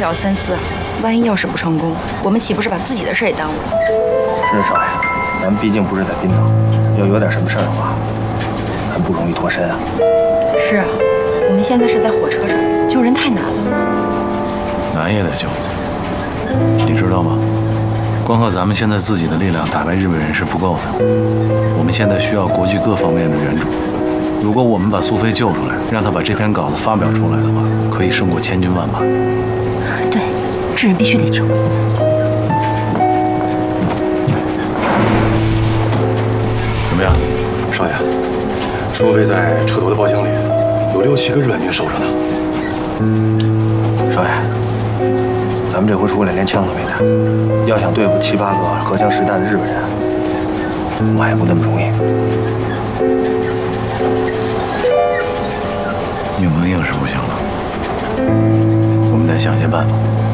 要三思啊！万一要是不成功，我们岂不是把自己的事也耽误了？ 是少爷，咱们毕竟不是在滨岛，要有点什么事儿的话，很不容易脱身啊。 是啊，我们现在是在火车上，救人太难了。 难也得救，你知道吗？光靠咱们现在自己的力量打败日本人是不够的，我们现在需要国际各方面的援助。如果我们把苏菲救出来，让她把这篇稿子发表出来的话，可以胜过千军万马。 对，这人必须得救。 怎么样， 少爷？苏菲在车头的包厢里，有6、7个日本兵守着呢。 少爷，咱们这回出来连枪都没带，要想对付7、8个荷枪实弹的日本人，恐怕也不那么容易。 硬碰硬是不行了，我们得想些办法。